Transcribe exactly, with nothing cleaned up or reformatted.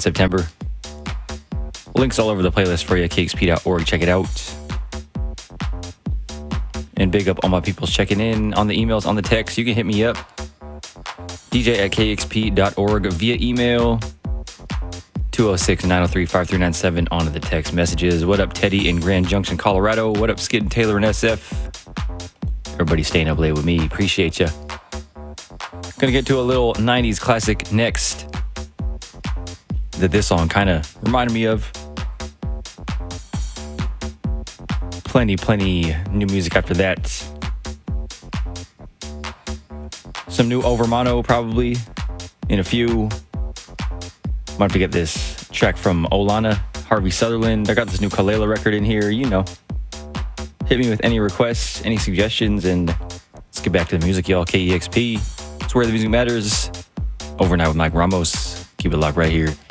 September. Links all over the playlist for you at K X P dot org. Check it out. And big up all my peoples checking in on the emails, on the text. You can hit me up. D J at K X P dot org via email. two oh six, nine oh three, five three nine seven on the text messages. What up, Teddy in Grand Junction, Colorado? What up, Skid and Taylor and S F? Everybody staying up late with me. Appreciate ya. Gonna get to a little nineties classic next that this song kind of reminded me of. Plenty, plenty new music after that. Some new Overmono probably in a few. Might forget this track from Olana, Harvey Sutherland. I got this new Kalela record in here, you know. Hit me with any requests, any suggestions, and let's get back to the music, y'all. K E X P. It's where the music matters. Overnight with Mike Ramos. Keep it locked right here.